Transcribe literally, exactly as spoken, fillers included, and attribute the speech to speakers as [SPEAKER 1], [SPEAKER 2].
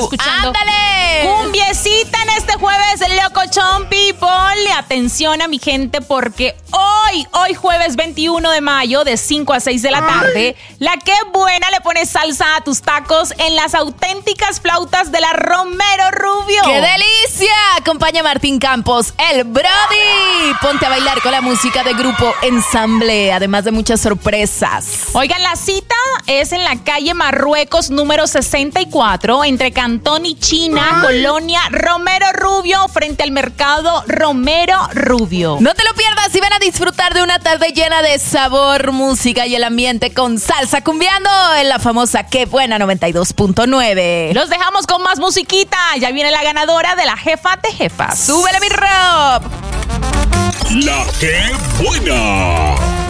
[SPEAKER 1] escuchando.
[SPEAKER 2] ¡Ándale!
[SPEAKER 1] Cumbiecita en este jueves, Locochón People. Atención a mi gente porque hoy, hoy jueves veintiuno de mayo, de cinco a seis de la tarde, la que buena le pone salsa a tus tacos en las auténticas flautas de la Romero Rubio.
[SPEAKER 2] ¡Qué delicia! Acompaña a Martín Campos, el Brody. Ponte a bailar con la música de Grupo Ensamble, además de muchas sorpresas.
[SPEAKER 1] Oigan, la cita es en la calle Marruecos número sesenta y cuatro, entre Cantón y China, Colonia Romero Rubio, frente al mercado Romero Rubio.
[SPEAKER 2] No te lo pierdas y ven a disfrutar de una tarde llena de sabor, música y el ambiente con salsa cumbiando en la famosa Qué Buena noventa y dos punto nueve.
[SPEAKER 1] Los dejamos con más musiquita. Ya viene la ganadora de la jefa de jefas.
[SPEAKER 2] ¡Súbele mi Rob!
[SPEAKER 3] La Qué Buena.